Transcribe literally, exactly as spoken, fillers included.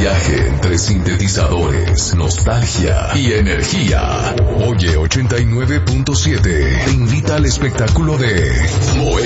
viaje entre sintetizadores, nostalgia y energía. Oye ochenta y nueve punto siete te invita al espectáculo de Moe